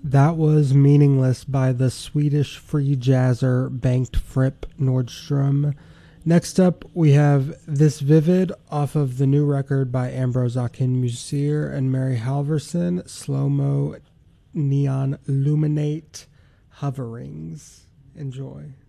That was Meaningless by the Swedish free jazzer Bengt Fripp Nordstrom. Next up, we have This Vivid off of the new record by Ambrose Akin Musier and Mary Halverson, Slow Mo Neon Illuminate Hoverings. Enjoy.